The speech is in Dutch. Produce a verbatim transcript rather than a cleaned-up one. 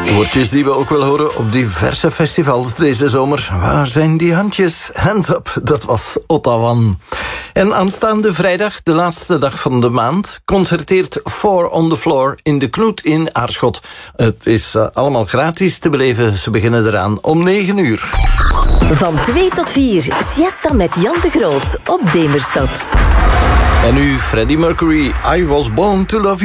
Woordjes die we ook wel horen op diverse festivals deze zomer. Waar zijn die handjes? Hands up, dat was Ottawa. En aanstaande vrijdag, de laatste dag van de maand, concerteert Four on the Floor in de Knoet in Aarschot. Het is uh, allemaal gratis te beleven. Ze beginnen eraan om negen uur. Van twee tot vier, siesta met Jan de Groot op Demerstad. En nu Freddie Mercury, I Was Born to Love You.